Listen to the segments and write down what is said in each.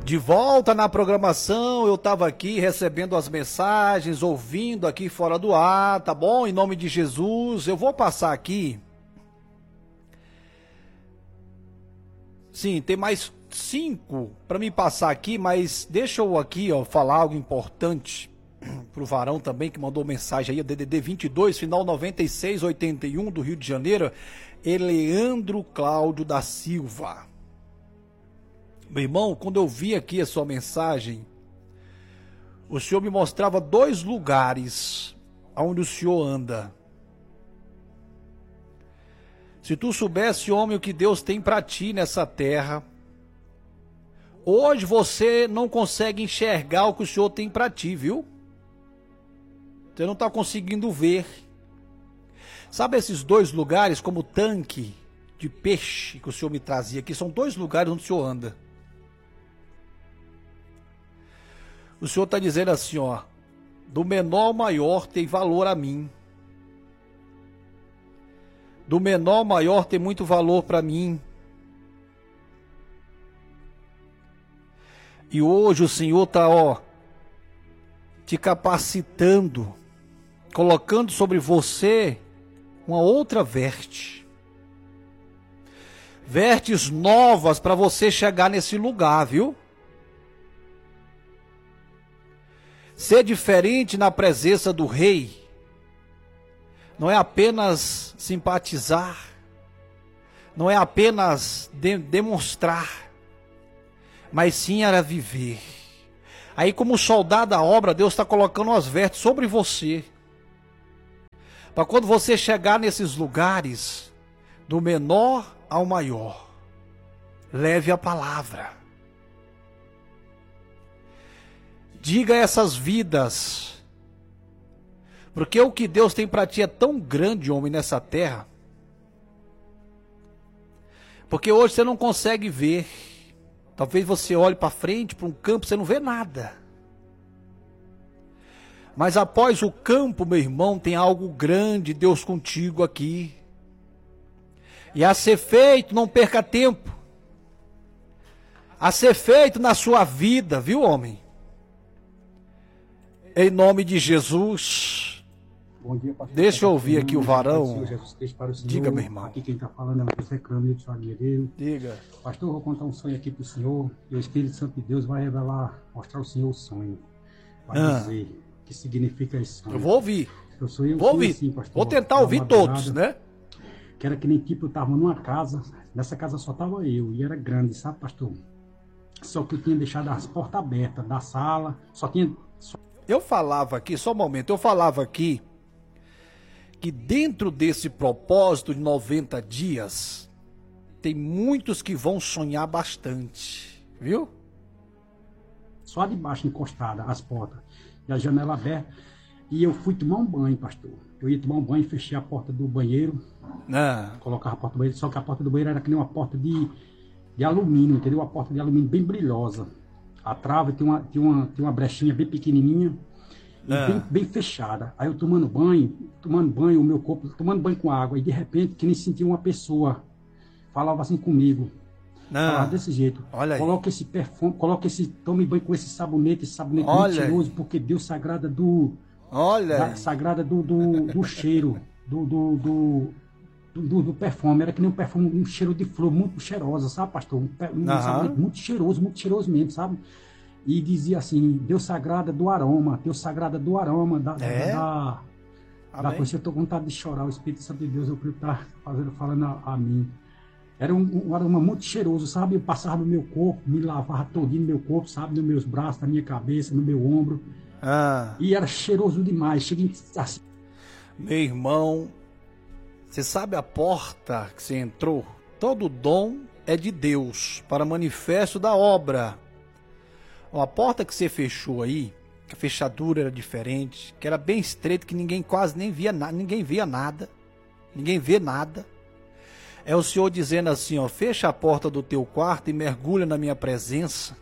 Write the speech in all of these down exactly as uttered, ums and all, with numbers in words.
De volta na programação, eu estava aqui recebendo as mensagens, ouvindo aqui fora do ar, tá bom? Em nome de Jesus, eu vou passar aqui. Sim, tem mais cinco para me passar aqui, mas deixa eu aqui, ó, falar algo importante pro Varão também, que mandou mensagem aí, D D D vinte e dois, final noventa e seis oitenta e um, do Rio de Janeiro, Eleandro Cláudio da Silva. Meu irmão, quando eu vi aqui a sua mensagem, o senhor me mostrava dois lugares onde o senhor anda. Se tu soubesse, homem, o que Deus tem para ti nessa terra, hoje você não consegue enxergar o que o senhor tem para ti, viu? Você não está conseguindo ver. Sabe esses dois lugares, como o tanque de peixe que o senhor me trazia aqui, são dois lugares onde o senhor anda. O senhor está dizendo assim, ó, do menor ao maior tem valor a mim. Do menor ao maior tem muito valor para mim. E hoje o Senhor está, ó, te capacitando, colocando sobre você uma outra veste. Vestes novas para você chegar nesse lugar, viu? Ser diferente na presença do Rei não é apenas simpatizar, não é apenas de demonstrar, mas sim era viver. Aí, como soldado da obra, Deus está colocando as vestes sobre você, para quando você chegar nesses lugares, do menor ao maior, leve a palavra. Diga essas vidas, porque o que Deus tem para ti é tão grande, homem, nessa terra, porque hoje você não consegue ver. Talvez você olhe para frente, para um campo, você não vê nada. Mas após o campo, meu irmão, tem algo grande, Deus contigo aqui. E a ser feito, não perca tempo. A ser feito na sua vida, viu, homem? Em nome de Jesus. Bom dia, pastor. Deixa eu ouvir aqui o Varão. Para o Senhor. Diga, meu irmão. Aqui quem está falando é o José Câmbio de Guerreiro. Diga. Pastor, eu vou contar um sonho aqui para o Senhor. E o Espírito Santo de Deus vai revelar, mostrar ao Senhor o sonho. Vai ah. dizer o que significa esse sonho. Eu vou ouvir. Eu sonhei um vou sonho ouvir. Assim, pastor, vou tentar ouvir todos, né? Que era que nem tipo, eu estava numa casa. Nessa casa só estava eu. E era grande, sabe, pastor? Só que eu tinha deixado as portas abertas da sala. Só tinha... Só... Eu falava aqui, só um momento, eu falava aqui que dentro desse propósito de noventa dias, tem muitos que vão sonhar bastante, viu? Só de baixo encostada, as portas, e a janela aberta, e eu fui tomar um banho, pastor. Eu ia tomar um banho, fechei a porta do banheiro, ah. colocava a porta do banheiro, só que a porta do banheiro era que nem uma porta de, de alumínio, entendeu? Uma porta de alumínio bem brilhosa. A trava tinha uma, tinha uma, tinha uma brechinha bem pequenininha, ah. bem, bem fechada. Aí eu tomando banho, tomando banho, o meu corpo, tomando banho com água, e de repente, que nem sentia uma pessoa, falava assim comigo, ah. falava desse jeito, olha coloca aí. esse perfume, coloca esse, tome banho com esse sabonete, esse sabonete olha muito cheiroso, porque Deus sagrada do, olha da, sagrada do, do, do cheiro, do, do, do, do, do perfume, era que nem um perfume, um cheiro de flor muito cheirosa, sabe, pastor? Um, um uhum. sabonete muito cheiroso, muito cheiroso mesmo, sabe? E dizia assim, Deus sagrada do aroma, Deus sagrada do aroma, da, é? da, da, da coisa. Eu estou com vontade de chorar, o Espírito Santo de Deus, eu creio que está fazendo, falando a, a mim. Era um, um aroma muito cheiroso, sabe? Eu passava no meu corpo, me lavava todinho no meu corpo, sabe? Nos meus braços, na minha cabeça, no meu ombro. Ah. E era cheiroso demais. Cheguei assim. Meu irmão, você sabe a porta que você entrou? Todo dom é de Deus, para manifesto da obra. A porta que você fechou aí, a fechadura era diferente, que era bem estreita, que ninguém quase nem via nada, ninguém via nada, ninguém vê nada. É o Senhor dizendo assim, ó, fecha a porta do teu quarto e mergulha na minha presença.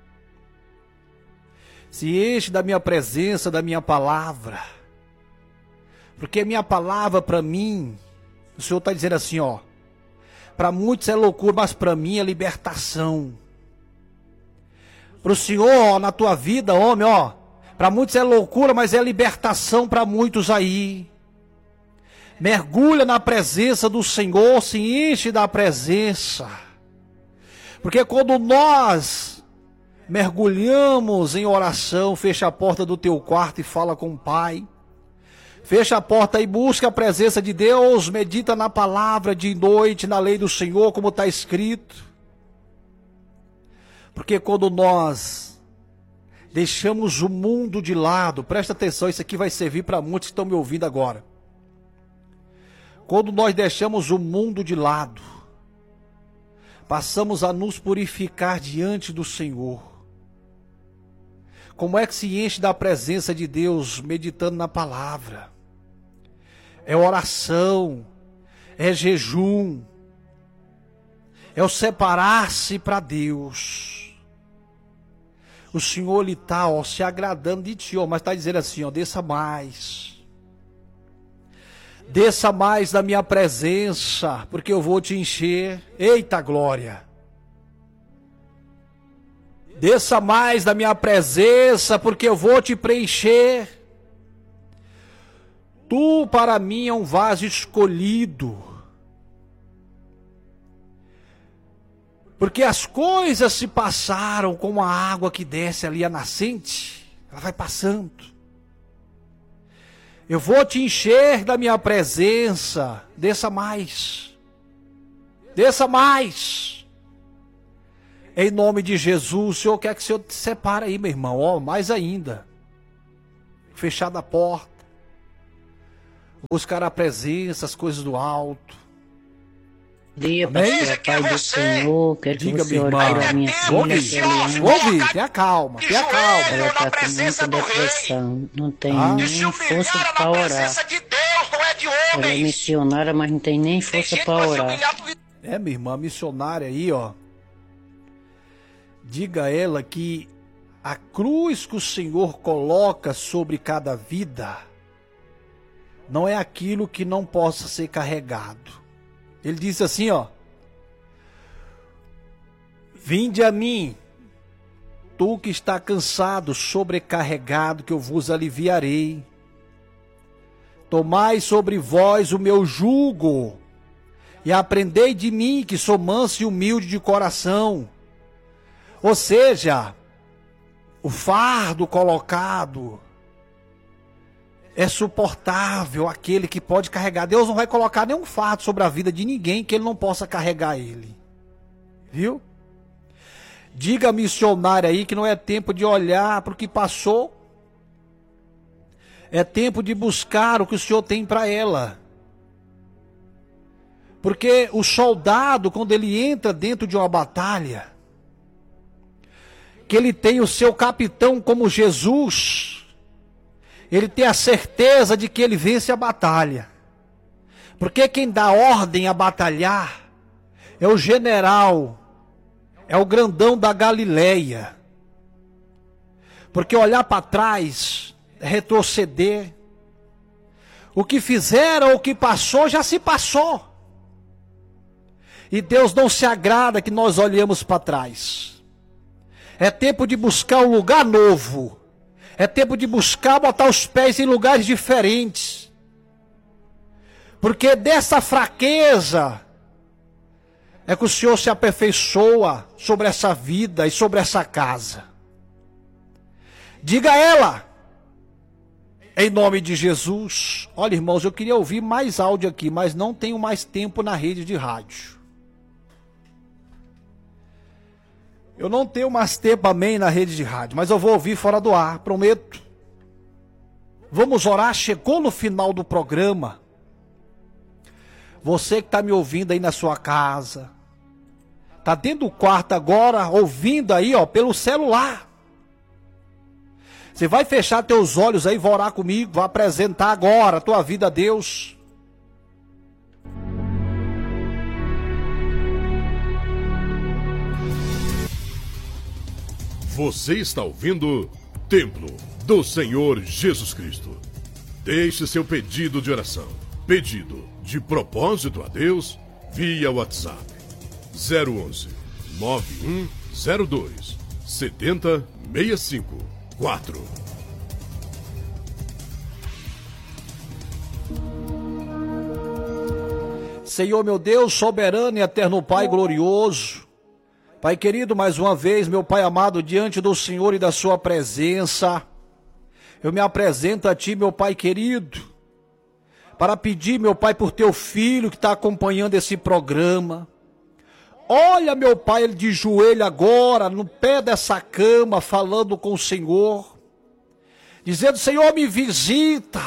Se enche da minha presença, da minha palavra. Porque a minha palavra para mim, o Senhor está dizendo assim, ó, para muitos é loucura, mas para mim é libertação. para o Senhor, ó, na tua vida, homem, ó. Para muitos é loucura, mas é libertação para muitos aí. Mergulha na presença do Senhor, se enche da presença. Porque quando nós mergulhamos em oração, fecha a porta do teu quarto e fala com o Pai. Fecha a porta e busca a presença de Deus, medita na palavra de noite, na lei do Senhor, como está escrito. Porque quando nós deixamos o mundo de lado, presta atenção, isso aqui vai servir para muitos que estão me ouvindo agora. Quando nós deixamos o mundo de lado, passamos a nos purificar diante do Senhor. Como é que se enche da presença de Deus meditando na palavra? É oração, é jejum, é o separar-se para Deus. O Senhor lhe está, ó, se agradando de ti, ó, mas está dizendo assim, ó, desça mais. Desça mais da minha presença, porque eu vou te encher. Eita glória! Desça mais da minha presença, porque eu vou te preencher. Tu para mim é um vaso escolhido. Porque as coisas se passaram como a água que desce ali a nascente. Ela vai passando. Eu vou te encher da minha presença. Desça mais. Desça mais. Em nome de Jesus, o Senhor quer que o Senhor te separe aí, meu irmão. Ó, mais ainda. Fechada a porta. Buscar a presença, as coisas do alto. Dia, pastor, Pai do Senhor, quero que Diga, você ore pela minha filha, ouve, tenha calma, tenha calma. Ela está com muita depressão, não tem ah. nem força para orar. Ela é missionária, mas não tem nem força para orar. É, minha irmã, missionária aí, ó. Diga a ela que a cruz que o Senhor coloca sobre cada vida não é aquilo que não possa ser carregado. Ele disse assim, ó: vinde a mim, tu que está cansado, sobrecarregado, que eu vos aliviarei. Tomai sobre vós o meu jugo, e aprendei de mim, que sou manso e humilde de coração. Ou seja, o fardo colocado é suportável, aquele que pode carregar. Deus não vai colocar nenhum fardo sobre a vida de ninguém que ele não possa carregar ele. Viu? Diga a missionária aí que não é tempo de olhar para o que passou. É tempo de buscar o que o Senhor tem para ela. Porque o soldado, quando ele entra dentro de uma batalha, que ele tem o seu capitão como Jesus, ele tem a certeza de que ele vence a batalha. Porque quem dá ordem a batalhar é o general, é o grandão da Galileia. Porque olhar para trás é retroceder. O que fizeram, o que passou, já se passou. E Deus não se agrada que nós olhemos para trás. É tempo de buscar um lugar novo. É tempo de buscar botar os pés em lugares diferentes. Porque dessa fraqueza é que o Senhor se aperfeiçoa sobre essa vida e sobre essa casa. Diga a ela, em nome de Jesus. Olha, irmãos, eu queria ouvir mais áudio aqui, mas não tenho mais tempo na rede de rádio. Eu não tenho mais tempo, amém, na rede de rádio, mas eu vou ouvir fora do ar, prometo. Vamos orar, chegou no final do programa. Você que está me ouvindo aí na sua casa, está dentro do quarto agora, ouvindo aí, ó, pelo celular. Você vai fechar teus olhos aí, vai orar comigo, vai apresentar agora a tua vida a Deus. Você está ouvindo Templo do Senhor Jesus Cristo. Deixe seu pedido de oração, pedido de propósito a Deus, via WhatsApp zero onze, nove um zero dois, sete zero seis cinco quatro. Senhor meu Deus, soberano e eterno Pai glorioso, Pai querido, mais uma vez, meu Pai amado, diante do Senhor e da sua presença, eu me apresento a Ti, meu Pai querido, para pedir, meu Pai, por Teu filho que está acompanhando esse programa. Olha, meu Pai, ele de joelho agora, no pé dessa cama, falando com o Senhor, dizendo: Senhor, me visita,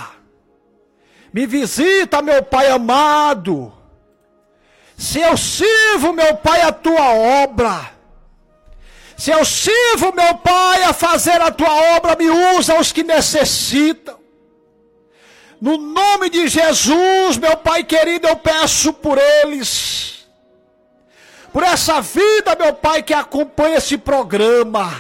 me visita, meu Pai amado. Se eu sirvo, meu Pai, a Tua obra, se eu sirvo, meu Pai, a fazer a Tua obra, me usa os que necessitam. No nome de Jesus, meu Pai querido, eu peço por eles, por essa vida, meu Pai, que acompanha esse programa,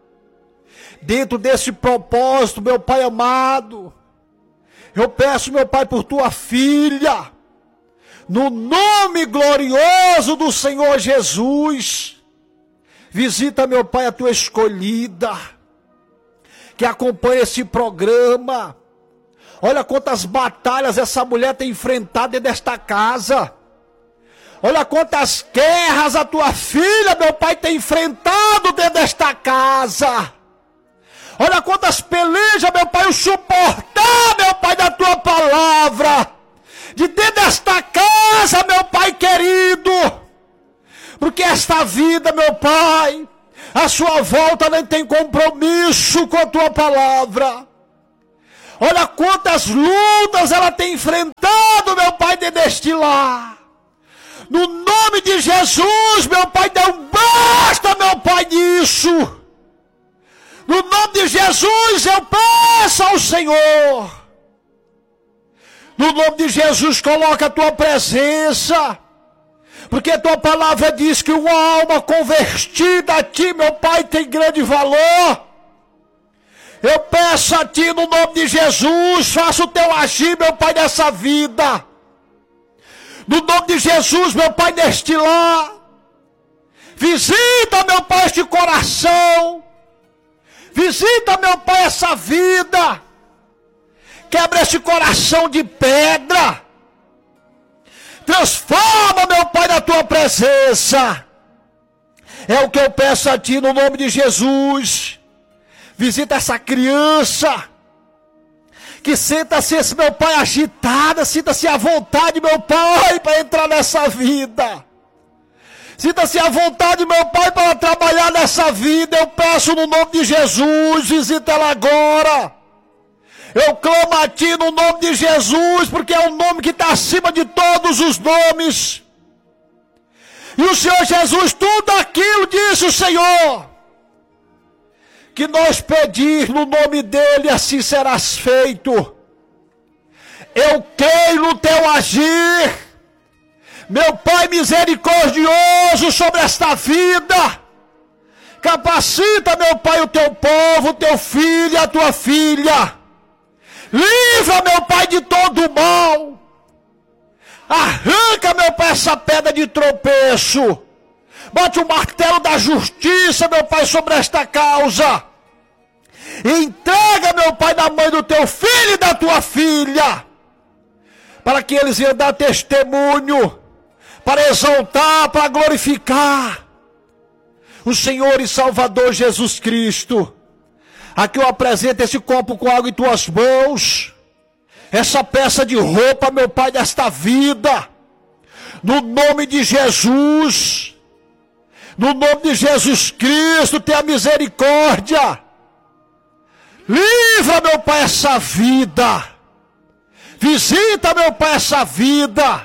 dentro desse propósito, meu Pai amado, eu peço, meu Pai, por Tua filha, no nome glorioso do Senhor Jesus, visita, meu Pai, a Tua escolhida, que acompanha esse programa. Olha quantas batalhas essa mulher tem enfrentado dentro desta casa. Olha quantas guerras a Tua filha, meu Pai, tem enfrentado dentro desta casa. Olha quantas pelejas, meu Pai, o suportar, meu Pai, da Tua palavra, de dentro desta casa, meu Pai querido, porque esta vida, meu Pai, a sua volta nem tem compromisso com a Tua palavra. Olha quantas lutas ela tem enfrentado, meu Pai, dentro deste lar. No nome de Jesus, meu Pai, dá um basta, meu Pai, nisso. No nome de Jesus, eu peço ao Senhor. No nome de Jesus, coloca a Tua presença. Porque a Tua palavra diz que uma alma convertida a Ti, meu Pai, tem grande valor. Eu peço a Ti, no nome de Jesus, faça o Teu agir, meu Pai, nessa vida. No nome de Jesus, meu Pai, neste lar. Visita, meu Pai, este coração. Visita, meu Pai, essa vida. Quebra esse coração de pedra. Transforma, meu Pai, na Tua presença. É o que eu peço a Ti, no nome de Jesus. Visita essa criança. Que senta-se, meu Pai, agitada. Sinta-se à vontade, meu Pai, para entrar nessa vida. Sinta-se à vontade, meu Pai, para trabalhar nessa vida. Eu peço no nome de Jesus. Visita ela agora. Eu clamo a Ti no nome de Jesus, porque é o nome que está acima de todos os nomes. E o Senhor Jesus, tudo aquilo disse o Senhor, que nós pedir no nome dEle, assim será feito. Eu creio no Teu agir, meu Pai misericordioso, sobre esta vida. Capacita, meu Pai, o Teu povo, o Teu filho, a Tua filha. Livra, meu Pai, de todo o mal. Arranca, meu Pai, essa pedra de tropeço. Bate o martelo da justiça, meu Pai, sobre esta causa. E entrega, meu Pai, na mãe do Teu filho e da Tua filha, para que eles venham dar testemunho, para exaltar, para glorificar o Senhor e Salvador Jesus Cristo. Aqui eu apresento esse copo com água em Tuas mãos, essa peça de roupa, meu Pai, desta vida, no nome de Jesus, no nome de Jesus Cristo, tenha misericórdia, livra, meu Pai, essa vida, visita, meu Pai, essa vida,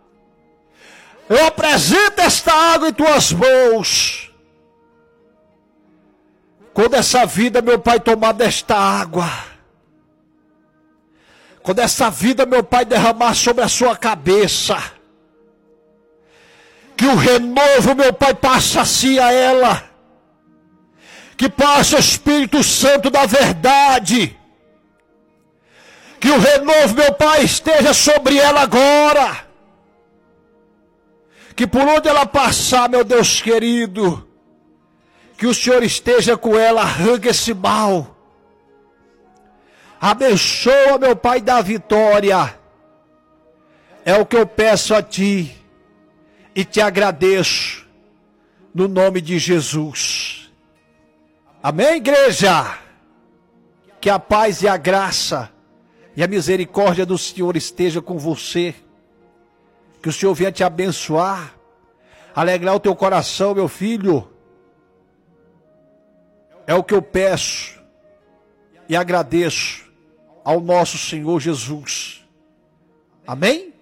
eu apresento esta água em Tuas mãos. Quando essa vida, meu Pai, tomar desta água, quando essa vida, meu Pai, derramar sobre a sua cabeça, que o renovo, meu Pai, passe assim a ela, que passe o Espírito Santo da verdade, que o renovo, meu Pai, esteja sobre ela agora, que por onde ela passar, meu Deus querido, Que o Senhor esteja com ela, arranque esse mal. Abençoa, meu Pai, da vitória. É o que eu peço a Ti e Te agradeço, no nome de Jesus. Amém, igreja? Que a paz e a graça e a misericórdia do Senhor esteja com você. Que o Senhor venha te abençoar, alegrar o teu coração, meu filho. É o que eu peço e agradeço ao nosso Senhor Jesus. Amém?